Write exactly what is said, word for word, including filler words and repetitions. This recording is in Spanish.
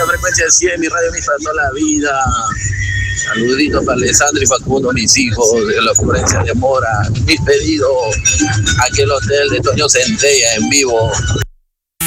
sintonía frecuencia cien, mi radio mis para toda la vida. Saluditos para Alessandro y Facundo, mis hijos de la ocurrencia de Mora. Mis pedidos aquí el hotel de Toño Centella en vivo.